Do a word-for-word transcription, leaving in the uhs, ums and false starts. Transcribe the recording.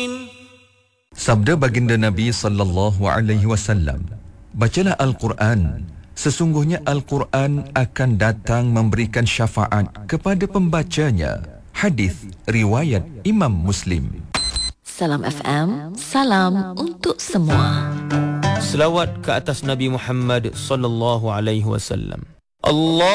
Sabda baginda Nabi sallallahu alaihi wasallam, bacalah Al-Quran. Sesungguhnya Al-Quran akan datang memberikan syafaat kepada pembacanya. Hadis riwayat Imam Muslim. Salam F M, salam untuk semua. Selawat ke atas Nabi Muhammad sallallahu alaihi wasallam. Allah